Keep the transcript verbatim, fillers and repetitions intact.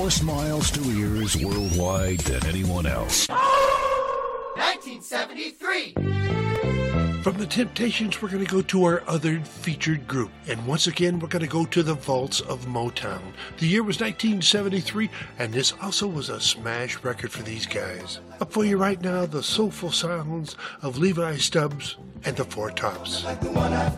more smiles to ears worldwide than anyone else. nineteen seventy-three. From the Temptations, we're going to go to our other featured group. And once again, we're going to go to the vaults of Motown. The year was nineteen seventy-three, and this also was a smash record for these guys. Up for you right now, the soulful sounds of Levi Stubbs and the Four Tops.